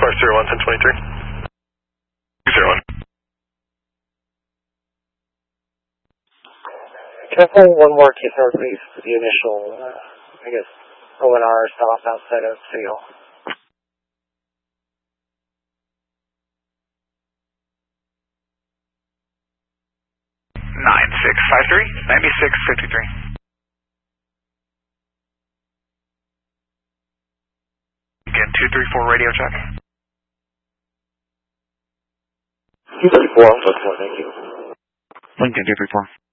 501, 1023. 201. Can I pull one more case number, please, for the initial, I guess, ONR stop outside of City Hall? 9653. Again, 234 radio check. 234, thank you. Lincoln 234.